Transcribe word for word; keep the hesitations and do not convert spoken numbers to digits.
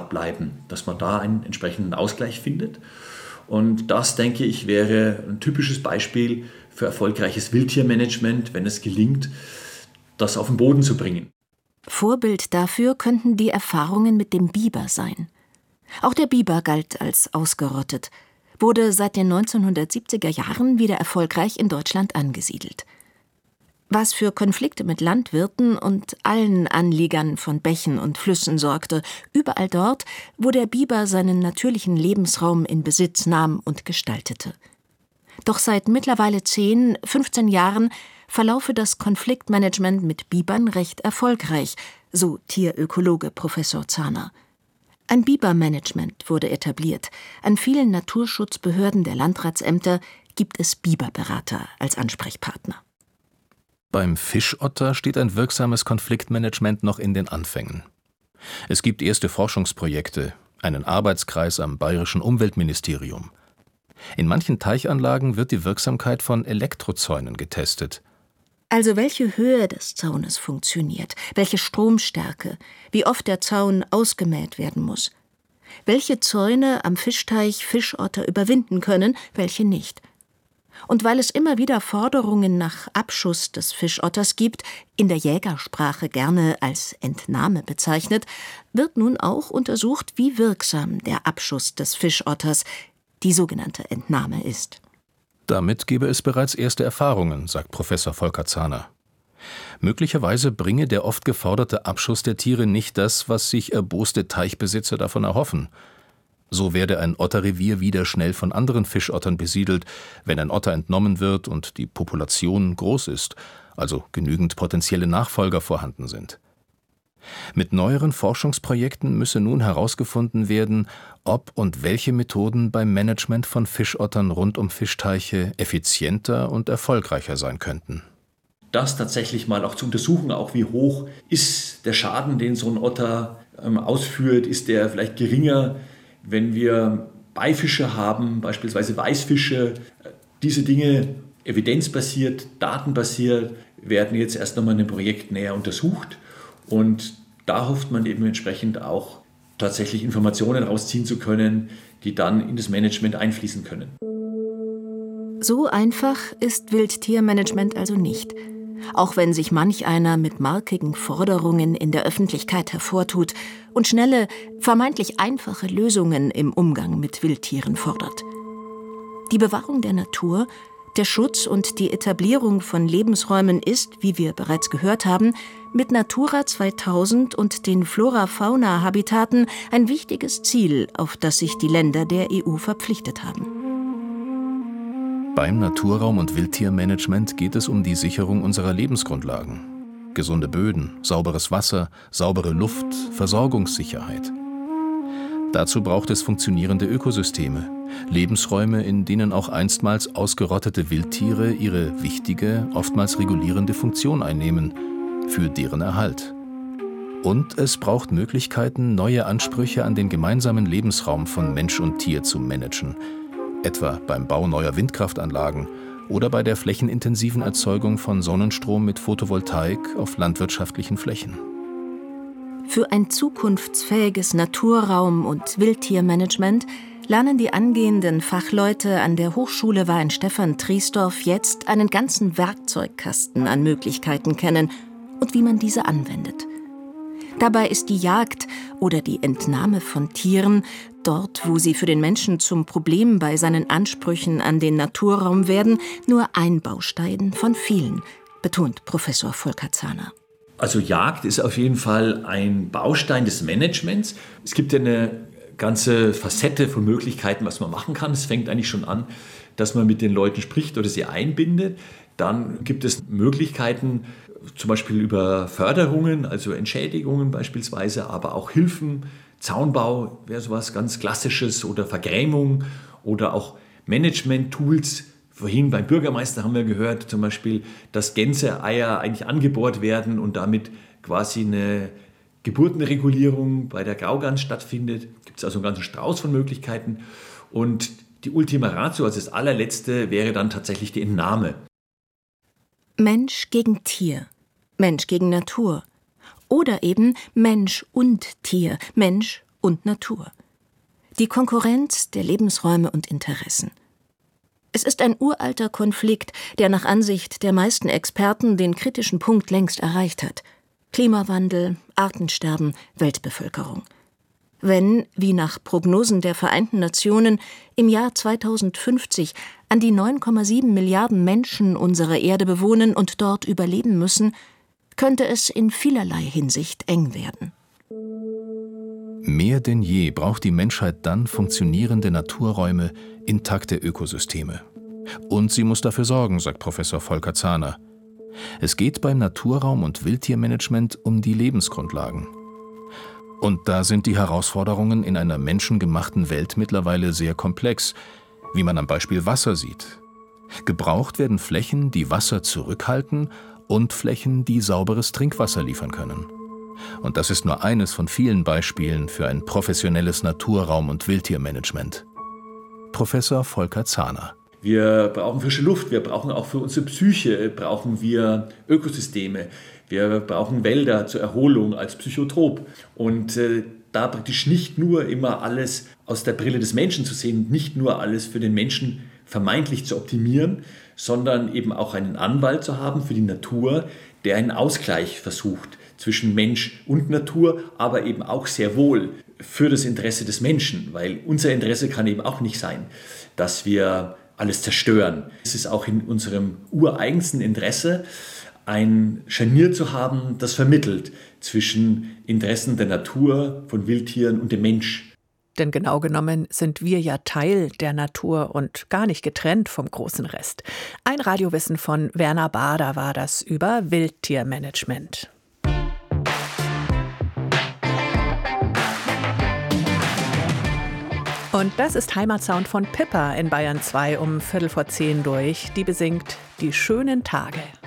abbleiben, dass man da einen entsprechenden Ausgleich findet. Und das, denke ich, wäre ein typisches Beispiel für erfolgreiches Wildtiermanagement, wenn es gelingt, das auf den Boden zu bringen. Vorbild dafür könnten die Erfahrungen mit dem Biber sein. Auch der Biber galt als ausgerottet, wurde seit den neunzehnhundertsiebziger Jahren wieder erfolgreich in Deutschland angesiedelt. Was für Konflikte mit Landwirten und allen Anliegern von Bächen und Flüssen sorgte, überall dort, wo der Biber seinen natürlichen Lebensraum in Besitz nahm und gestaltete. Doch seit mittlerweile zehn, fünfzehn Jahren verlaufe das Konfliktmanagement mit Bibern recht erfolgreich, so Tierökologe Professor Zahner. Ein Bibermanagement wurde etabliert. An vielen Naturschutzbehörden der Landratsämter gibt es Biberberater als Ansprechpartner. Beim Fischotter steht ein wirksames Konfliktmanagement noch in den Anfängen. Es gibt erste Forschungsprojekte, einen Arbeitskreis am Bayerischen Umweltministerium. In manchen Teichanlagen wird die Wirksamkeit von Elektrozäunen getestet. Also welche Höhe des Zaunes funktioniert, welche Stromstärke, wie oft der Zaun ausgemäht werden muss. Welche Zäune am Fischteich Fischotter überwinden können, welche nicht. Und weil es immer wieder Forderungen nach Abschuss des Fischotters gibt, in der Jägersprache gerne als Entnahme bezeichnet, wird nun auch untersucht, wie wirksam der Abschuss des Fischotters, die sogenannte Entnahme, ist. Damit gebe es bereits erste Erfahrungen, sagt Professor Volker Zahner. Möglicherweise bringe der oft geforderte Abschuss der Tiere nicht das, was sich erboste Teichbesitzer davon erhoffen. So werde ein Otterrevier wieder schnell von anderen Fischottern besiedelt, wenn ein Otter entnommen wird und die Population groß ist, also genügend potenzielle Nachfolger vorhanden sind. Mit neueren Forschungsprojekten müsse nun herausgefunden werden, ob und welche Methoden beim Management von Fischottern rund um Fischteiche effizienter und erfolgreicher sein könnten. Das tatsächlich mal auch zu untersuchen, auch wie hoch ist der Schaden, den so ein Otter ähm, ausführt, ist der vielleicht geringer, wenn wir Beifische haben, beispielsweise Weißfische. Diese Dinge, evidenzbasiert, datenbasiert, werden jetzt erst nochmal in einem Projekt näher untersucht. Und da hofft man eben entsprechend auch tatsächlich Informationen rausziehen zu können, die dann in das Management einfließen können. So einfach ist Wildtiermanagement also nicht. Auch wenn sich manch einer mit markigen Forderungen in der Öffentlichkeit hervortut und schnelle, vermeintlich einfache Lösungen im Umgang mit Wildtieren fordert. Die Bewahrung der Natur, der Schutz und die Etablierung von Lebensräumen ist, wie wir bereits gehört haben, mit Natura zweitausend und den Flora-Fauna-Habitaten ein wichtiges Ziel, auf das sich die Länder der E U verpflichtet haben. Beim Naturraum- und Wildtiermanagement geht es um die Sicherung unserer Lebensgrundlagen. Gesunde Böden, sauberes Wasser, saubere Luft, Versorgungssicherheit. Dazu braucht es funktionierende Ökosysteme, Lebensräume, in denen auch einstmals ausgerottete Wildtiere ihre wichtige, oftmals regulierende Funktion einnehmen, für deren Erhalt. Und es braucht Möglichkeiten, neue Ansprüche an den gemeinsamen Lebensraum von Mensch und Tier zu managen, etwa beim Bau neuer Windkraftanlagen oder bei der flächenintensiven Erzeugung von Sonnenstrom mit Photovoltaik auf landwirtschaftlichen Flächen. Für ein zukunftsfähiges Naturraum- und Wildtiermanagement lernen die angehenden Fachleute an der Hochschule Weihenstephan-Triesdorf jetzt einen ganzen Werkzeugkasten an Möglichkeiten kennen und wie man diese anwendet. Dabei ist die Jagd oder die Entnahme von Tieren, dort wo sie für den Menschen zum Problem bei seinen Ansprüchen an den Naturraum werden, nur ein Baustein von vielen, betont Professor Volker Zahner. Also Jagd ist auf jeden Fall ein Baustein des Managements. Es gibt ja eine ganze Facette von Möglichkeiten, was man machen kann. Es fängt eigentlich schon an, dass man mit den Leuten spricht oder sie einbindet. Dann gibt es Möglichkeiten, zum Beispiel über Förderungen, also Entschädigungen beispielsweise, aber auch Hilfen. Zaunbau wäre sowas ganz Klassisches oder Vergrämung oder auch Management-Tools. Vorhin beim Bürgermeister haben wir gehört, zum Beispiel, dass Gänseeier eigentlich angebohrt werden und damit quasi eine Geburtenregulierung bei der Graugans stattfindet. Gibt es also einen ganzen Strauß von Möglichkeiten. Und die Ultima Ratio, also das allerletzte, wäre dann tatsächlich die Entnahme. Mensch gegen Tier, Mensch gegen Natur oder eben Mensch und Tier, Mensch und Natur. Die Konkurrenz der Lebensräume und Interessen. Es ist ein uralter Konflikt, der nach Ansicht der meisten Experten den kritischen Punkt längst erreicht hat. Klimawandel, Artensterben, Weltbevölkerung. Wenn, wie nach Prognosen der Vereinten Nationen, im Jahr zweitausendfünfzig an die neun Komma sieben Milliarden Menschen unsere Erde bewohnen und dort überleben müssen, könnte es in vielerlei Hinsicht eng werden. Mehr denn je braucht die Menschheit dann funktionierende Naturräume, intakte Ökosysteme. Und sie muss dafür sorgen, sagt Professor Volker Zahner. Es geht beim Naturraum- und Wildtiermanagement um die Lebensgrundlagen. Und da sind die Herausforderungen in einer menschengemachten Welt mittlerweile sehr komplex, wie man am Beispiel Wasser sieht. Gebraucht werden Flächen, die Wasser zurückhalten, und Flächen, die sauberes Trinkwasser liefern können. Und das ist nur eines von vielen Beispielen für ein professionelles Naturraum- und Wildtiermanagement. Professor Volker Zahner. Wir brauchen frische Luft, wir brauchen auch für unsere Psyche, brauchen wir Ökosysteme. Wir brauchen Wälder zur Erholung als Psychotop. Und äh, da praktisch nicht nur immer alles aus der Brille des Menschen zu sehen, nicht nur alles für den Menschen vermeintlich zu optimieren, sondern eben auch einen Anwalt zu haben für die Natur, der einen Ausgleich versucht zwischen Mensch und Natur, aber eben auch sehr wohl für das Interesse des Menschen, weil unser Interesse kann eben auch nicht sein, dass wir alles zerstören. Es ist auch in unserem ureigensten Interesse, ein Scharnier zu haben, das vermittelt zwischen Interessen der Natur, von Wildtieren und dem Mensch. Denn genau genommen sind wir ja Teil der Natur und gar nicht getrennt vom großen Rest. Ein Radiowissen von Werner Bader war das über Wildtiermanagement. Und das ist Heimatsound von Pippa in Bayern zwei um Viertel vor zehn durch. Die besingt Die schönen Tage.